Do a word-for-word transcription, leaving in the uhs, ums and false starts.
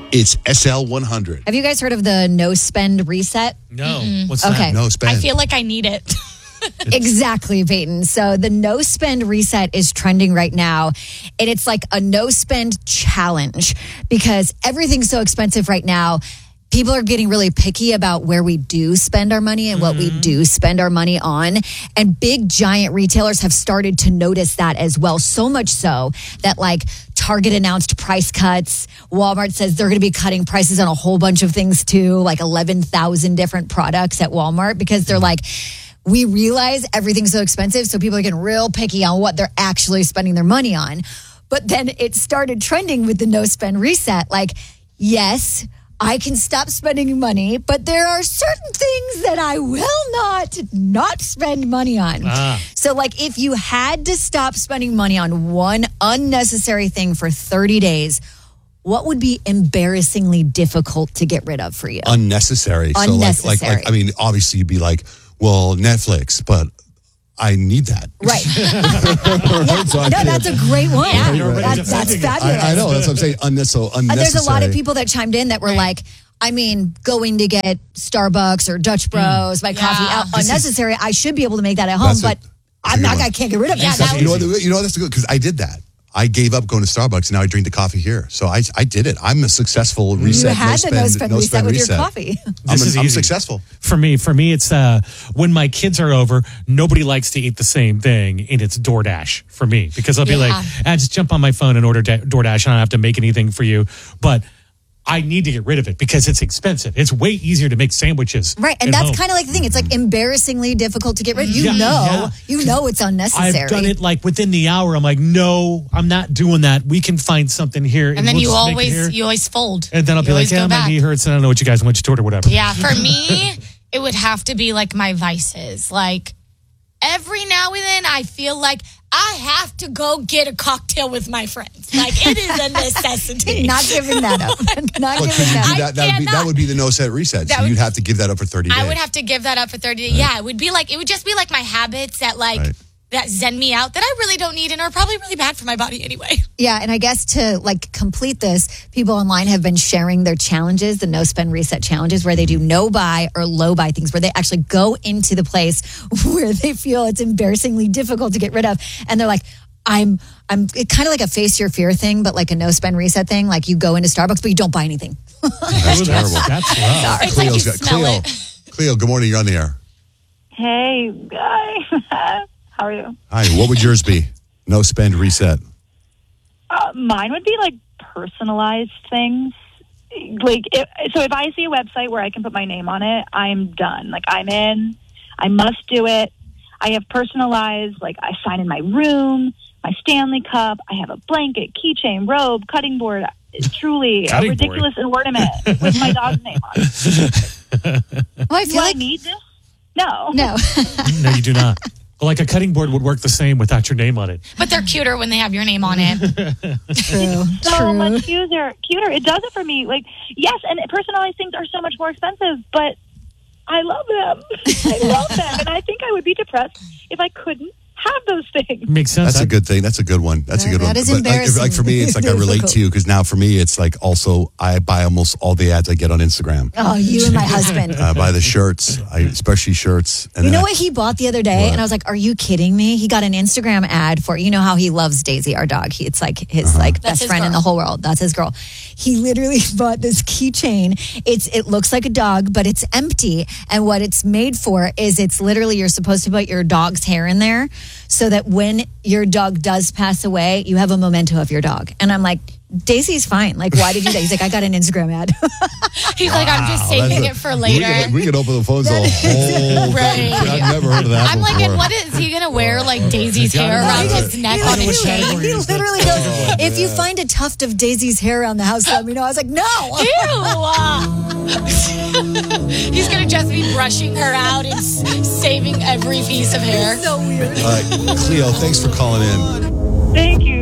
It's S L one hundred. Have you guys heard of the no spend reset? No. Mm-mm. What's Okay. that? No spend. I feel like I need it. Exactly, Peyton. So the no spend reset is trending right now. And it's like a no spend challenge because everything's so expensive right now. People are getting really picky about where we do spend our money and what we do spend our money on. And big giant retailers have started to notice that as well. So much so that like Target announced price cuts. Walmart says they're going to be cutting prices on a whole bunch of things too, like eleven thousand different products at Walmart because they're like, we realize everything's so expensive. So people are getting real picky on what they're actually spending their money on. But then it started trending with the no spend reset. Like, yes, I can stop spending money, but there are certain things that I will not not spend money on. Ah. So, like, if you had to stop spending money on one unnecessary thing for thirty days, what would be embarrassingly difficult to get rid of for you? Unnecessary. So, like, Unnecessary. like, like, I mean, obviously, you'd be like, well, Netflix, but I need that. Right. Right? So I No, can't- that's a great one. Yeah, you're already That's, that's defending it. fabulous. I, I know. That's what I'm saying. Unne- so Uh, unnecessary. There's a lot of people that chimed in that were like, I mean, going to get Starbucks or Dutch Bros, my Yeah. coffee out This is- unnecessary. I should be able to make that at home, That's a- but that's a I'm good not. one. I can't get rid of Yeah, that. that You know what? You know what? That's good because I did that. I gave up going to Starbucks and now I drink the coffee here. So I I did it. I'm a successful You reset. had no the spend, no spend reset spend with reset. your coffee. I'm, This is I'm easy. successful. For me, for me, it's uh, when my kids are over, nobody likes to eat the same thing, and it's DoorDash for me because I'll be Yeah. like, I just jump on my phone and order da- DoorDash, and I don't have to make anything for you. But I need to get rid of it because it's expensive. It's way easier to make sandwiches. Right, and at that's home. kind of like the thing. It's like embarrassingly difficult to get rid of. You Yeah, know, yeah. you know it's unnecessary. I've done it like within the hour. I'm like, no, I'm not doing that. We can find something here, And then we'll you just make it always here. you always fold. and then I'll You be like, always yeah, go my back. knee hurts, and I don't know what you guys want you to order, whatever. Yeah, for me, it would have to be like my vices. Like every now and then, I feel like I have to go get a cocktail with my friends. Like it is a necessity. Not giving that up. Not Well, giving could you that do up. that? That would, be, that cannot. would be the no set reset. That So would- you'd have to give that up for thirty days. I would have to give that up for thirty days. Yeah, it would be like it would just be like my habits that like Right. that zen me out that I really don't need and are probably really bad for my body anyway. Yeah, and I guess to like complete this, people online have been sharing their challenges, the no spend reset challenges, where they do no buy or low buy things, where they actually go into the place where they feel it's embarrassingly difficult to get rid of, and they're like, "I'm, I'm." It's kind of like a face your fear thing, but like a no spend reset thing. Like you go into Starbucks, but you don't buy anything. That's terrible. That's rough. It's like you Cleo's got smell Cleo. it. Cleo, good morning. You're on the air. Hey, guy. How are you? Hi. What would yours be? No spend reset. Uh, mine would be like personalized things. Like, if, so if I see a website where I can put my name on it, I'm done. Like, I'm in. I must do it. I have personalized, like, I sign in my room, my Stanley Cup. I have a blanket, keychain, robe, cutting board. It's truly a Cutting board. ridiculous ornament with my dog's name on it. Well, I Do feel I like need this? No. no. No, you do not. Well, like a cutting board would work the same without your name on it. But they're cuter when they have your name on it. True. so True. much cuter. Cuter. It does it for me. Like, yes, and personalized things are so much more expensive, but I love them. I love them, and I think I would be depressed if I couldn't have those things. Makes sense. That's a good thing. That's a good one. That's a That- good one. that is But, like, embarrassing. Like for me, it's like I relate Difficult. to you because now for me, it's like also I buy almost all the ads I get on Instagram. Oh, you and my husband. I buy the shirts, I, especially shirts. And You then know I- what he bought the other day? What? And I was like, are you kidding me? He got an Instagram ad for, you know how he loves Daisy, our dog. He, it's like his Uh-huh. like That's best his friend in girl. the whole world. That's his girl. He literally bought this keychain. It's It looks like a dog, but it's empty. And what it's made for is it's literally, you're supposed to put your dog's hair in there so that when your dog does pass away, you have a memento of your dog. And I'm like, Daisy's fine. Like, why did you do that? He's like, I got an Instagram ad. He's like, I'm just Wow, saving that's it a- for later. We could, we could open the phones the whole Right. thing. I've never heard of that I'm before. like, and what is he gonna wear? Like Daisy's Yeah, hair I around know. his neck He on his literally- chain? He literally goes, if you find a tuft of Daisy's hair around the house, let me know. I was like, no. Ew! He's gonna just be brushing her out and s- saving every piece of hair. So weird. All right, Cleo, thanks for calling in. Thank you.